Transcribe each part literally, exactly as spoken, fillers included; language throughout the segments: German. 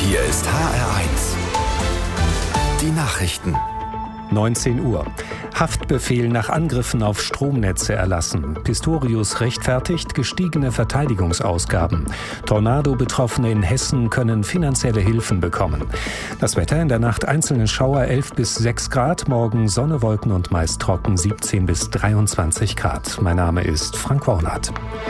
Hier ist H R eins. Die Nachrichten. neunzehn Uhr. Haftbefehl nach Angriffen auf Stromnetze erlassen. Pistorius rechtfertigt gestiegene Verteidigungsausgaben. Tornado-Betroffene in Hessen können finanzielle Hilfen bekommen. Das Wetter: in der Nacht einzelne Schauer, elf bis sechs Grad. Morgen Sonne, Wolken und meist trocken, siebzehn bis dreiundzwanzig Grad. Mein Name ist Frank Wornath.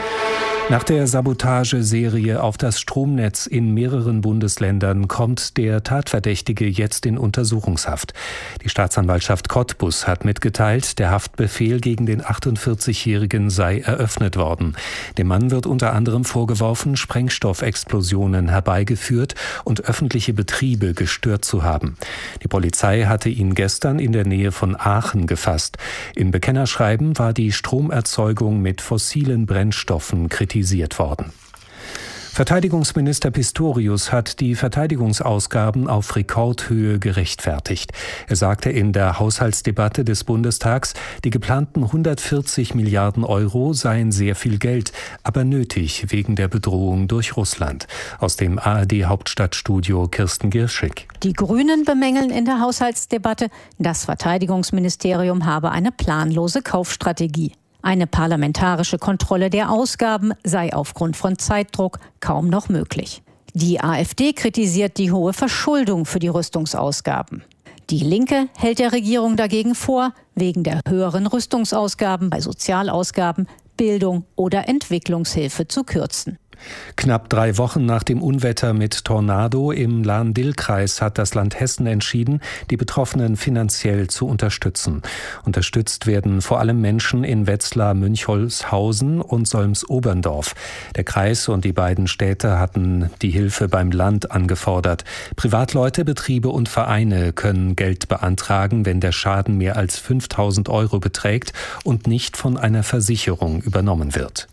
Nach der Sabotageserie auf das Stromnetz in mehreren Bundesländern kommt der Tatverdächtige jetzt in Untersuchungshaft. Die Staatsanwaltschaft Cottbus hat mitgeteilt, der Haftbefehl gegen den achtundvierzigjährigen sei eröffnet worden. Dem Mann wird unter anderem vorgeworfen, Sprengstoffexplosionen herbeigeführt und öffentliche Betriebe gestört zu haben. Die Polizei hatte ihn gestern in der Nähe von Aachen gefasst. Im Bekennerschreiben war die Stromerzeugung mit fossilen Brennstoffen kritisiert worden. Verteidigungsminister Pistorius hat die Verteidigungsausgaben auf Rekordhöhe gerechtfertigt. Er sagte in der Haushaltsdebatte des Bundestags, die geplanten hundertvierzig Milliarden Euro seien sehr viel Geld, aber nötig wegen der Bedrohung durch Russland. Aus dem A R D-Hauptstadtstudio Kirsten Gierschig. Die Grünen bemängeln in der Haushaltsdebatte, das Verteidigungsministerium habe eine planlose Kaufstrategie. Eine parlamentarische Kontrolle der Ausgaben sei aufgrund von Zeitdruck kaum noch möglich. Die AfD kritisiert die hohe Verschuldung für die Rüstungsausgaben. Die Linke hält der Regierung dagegen vor, wegen der höheren Rüstungsausgaben bei Sozialausgaben, Bildung oder Entwicklungshilfe zu kürzen. Knapp drei Wochen nach dem Unwetter mit Tornado im Lahn-Dill-Kreis hat das Land Hessen entschieden, die Betroffenen finanziell zu unterstützen. Unterstützt werden vor allem Menschen in Wetzlar, Münchholzhausen und Solms-Oberndorf. Der Kreis und die beiden Städte hatten die Hilfe beim Land angefordert. Privatleute, Betriebe und Vereine können Geld beantragen, wenn der Schaden mehr als fünftausend Euro beträgt und nicht von einer Versicherung übernommen wird.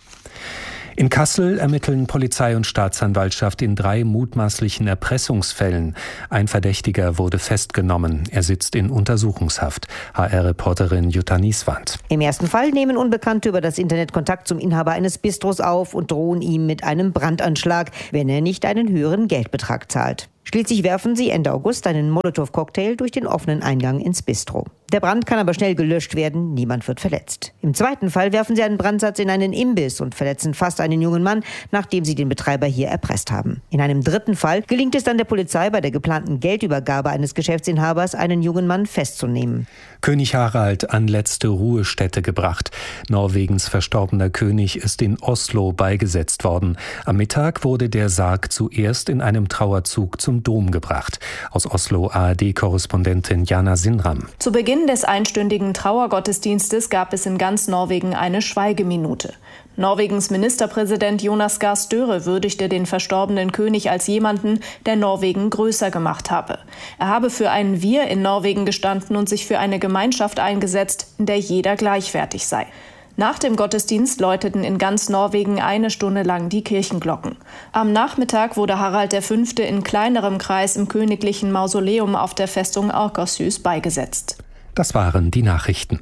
In Kassel ermitteln Polizei und Staatsanwaltschaft in drei mutmaßlichen Erpressungsfällen. Ein Verdächtiger wurde festgenommen. Er sitzt in Untersuchungshaft. H R-Reporterin Jutta Nieswand. Im ersten Fall nehmen Unbekannte über das Internet Kontakt zum Inhaber eines Bistros auf und drohen ihm mit einem Brandanschlag, wenn er nicht einen höheren Geldbetrag zahlt. Schließlich werfen sie Ende August einen Molotow-Cocktail durch den offenen Eingang ins Bistro. Der Brand kann aber schnell gelöscht werden, niemand wird verletzt. Im zweiten Fall werfen sie einen Brandsatz in einen Imbiss und verletzen fast einen jungen Mann, nachdem sie den Betreiber hier erpresst haben. In einem dritten Fall gelingt es dann der Polizei, bei der geplanten Geldübergabe eines Geschäftsinhabers einen jungen Mann festzunehmen. König Harald an letzte Ruhestätte gebracht. Norwegens verstorbener König ist in Oslo beigesetzt worden. Am Mittag wurde der Sarg zuerst in einem Trauerzug zum Dom gebracht. Aus Oslo A R D-Korrespondentin Jana Sinram. Zu Beginn des einstündigen Trauergottesdienstes gab es in ganz Norwegen eine Schweigeminute. Norwegens Ministerpräsident Jonas Gahr Støre würdigte den verstorbenen König als jemanden, der Norwegen größer gemacht habe. Er habe für ein Wir in Norwegen gestanden und sich für eine Gemeinschaft eingesetzt, in der jeder gleichwertig sei. Nach dem Gottesdienst läuteten in ganz Norwegen eine Stunde lang die Kirchenglocken. Am Nachmittag wurde Harald der Fünfte in kleinerem Kreis im königlichen Mausoleum auf der Festung Akershus beigesetzt. Das waren die Nachrichten.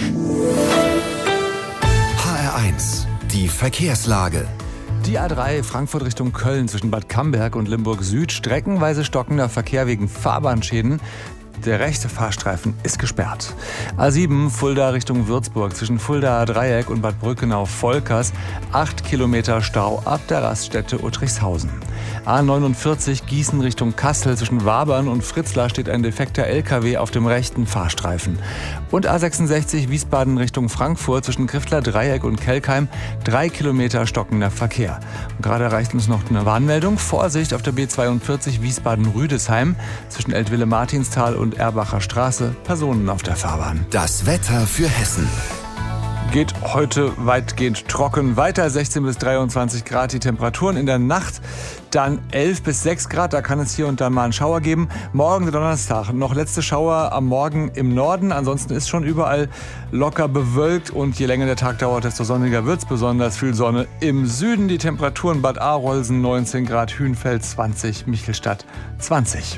H R eins. Die Verkehrslage. Die A drei Frankfurt Richtung Köln zwischen Bad Camberg und Limburg Süd, streckenweise stockender Verkehr wegen Fahrbahnschäden. Der rechte Fahrstreifen ist gesperrt. A sieben Fulda Richtung Würzburg zwischen Fuldaer Dreieck und Bad Brückenau-Volkers. Acht Kilometer Stau ab der Raststätte Uttrichshausen. A neunundvierzig Gießen Richtung Kassel zwischen Wabern und Fritzlar steht ein defekter L K W auf dem rechten Fahrstreifen. Und A sechsundsechzig Wiesbaden Richtung Frankfurt zwischen Kriftler Dreieck und Kelkheim. Drei Kilometer stockender Verkehr. Und gerade erreicht uns noch eine Warnmeldung. Vorsicht auf der B zweiundvierzig Wiesbaden-Rüdesheim zwischen Eltville-Martinsthal und Erbacher Straße, Personen auf der Fahrbahn. Das Wetter für Hessen. Geht heute weitgehend trocken weiter, sechzehn bis dreiundzwanzig Grad die Temperaturen. In der Nacht dann elf bis sechs Grad, da kann es hier und da mal einen Schauer geben. Morgen Donnerstag, noch letzte Schauer am Morgen im Norden. Ansonsten ist schon überall locker bewölkt und je länger der Tag dauert, desto sonniger wird's. Besonders viel Sonne im Süden. Die Temperaturen Bad Arolsen neunzehn Grad, Hünfeld zwanzig, Michelstadt zwanzig.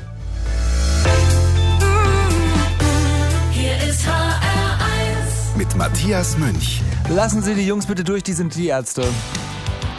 Mit Matthias Münch. Lassen Sie die Jungs bitte durch, die sind die Ärzte.